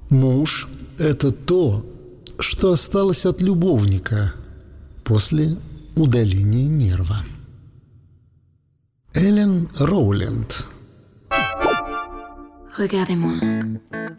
Муж – это то, что осталось от любовника после удаления нерва. Эллен Роулинг. Regardez-moi.